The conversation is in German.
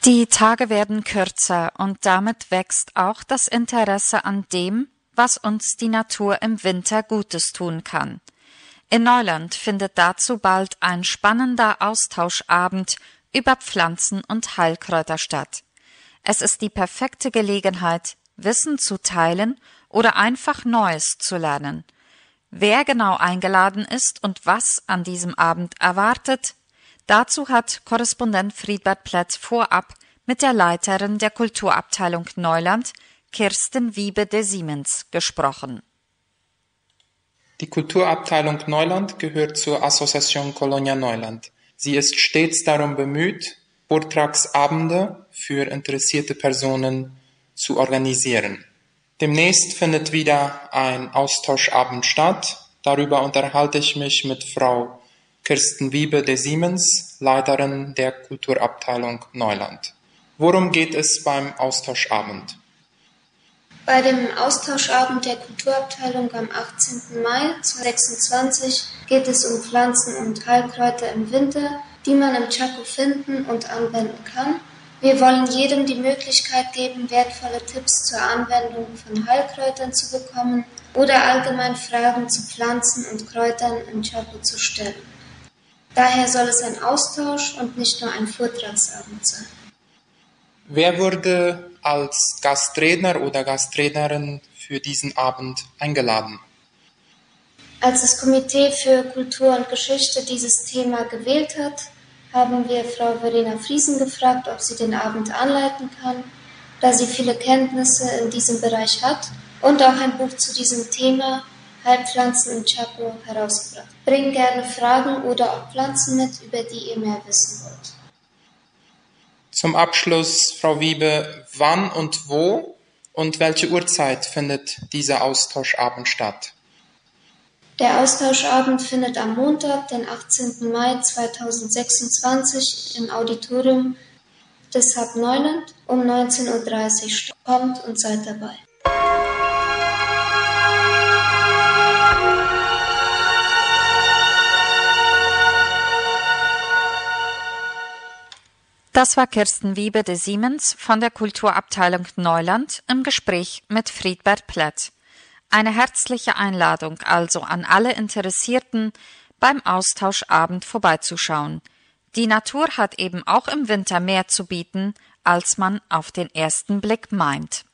Die Tage werden kürzer und damit wächst auch das Interesse an dem, was uns die Natur im Winter Gutes tun kann. In Neuland findet dazu bald ein spannender Austauschabend über Pflanzen und Heilkräuter statt. Es ist die perfekte Gelegenheit, Wissen zu teilen oder einfach Neues zu lernen. Wer genau eingeladen ist und was an diesem Abend erwartet, dazu hat Korrespondent Friedbert Plätz vorab mit der Leiterin der Kulturabteilung Neuland, Kirsten Wiebe de Siemens, gesprochen. Die Kulturabteilung Neuland gehört zur Association Colonia Neuland. Sie ist stets darum bemüht, Vortragsabende für interessierte Personen zu organisieren. Demnächst findet wieder ein Austauschabend statt. Darüber unterhalte ich mich mit Frau Kirsten Wiebe de Siemens, Leiterin der Kulturabteilung Neuland. Worum geht es beim Austauschabend? Bei dem Austauschabend der Kulturabteilung am 18. Mai 2026 geht es um Pflanzen und Heilkräuter im Winter, die man im Chaco finden und anwenden kann. Wir wollen jedem die Möglichkeit geben, wertvolle Tipps zur Anwendung von Heilkräutern zu bekommen oder allgemein Fragen zu Pflanzen und Kräutern im Chaco zu stellen. Daher soll es ein Austausch und nicht nur ein Vortragsabend sein. Wer wurde als Gastredner oder Gastrednerin für diesen Abend eingeladen? Als das Komitee für Kultur und Geschichte dieses Thema gewählt hat, haben wir Frau Verena Friesen gefragt, ob sie den Abend anleiten kann, da sie viele Kenntnisse in diesem Bereich hat und auch ein Buch zu diesem Thema Heilpflanzen im Chaco herausgebracht. Bringt gerne Fragen oder auch Pflanzen mit, über die ihr mehr wissen wollt. Zum Abschluss, Frau Wiebe, wann und wo und welche Uhrzeit findet dieser Austauschabend statt? Der Austauschabend findet am Montag, den 18. Mai 2026 im Auditorium des Hub Neuland um 19:30 Uhr statt. Kommt und seid dabei. Das war Kirsten Wiebe de Siemens von der Kulturabteilung Neuland im Gespräch mit Friedbert Plätz. Eine herzliche Einladung also an alle Interessierten, beim Austauschabend vorbeizuschauen. Die Natur hat eben auch im Winter mehr zu bieten, als man auf den ersten Blick meint.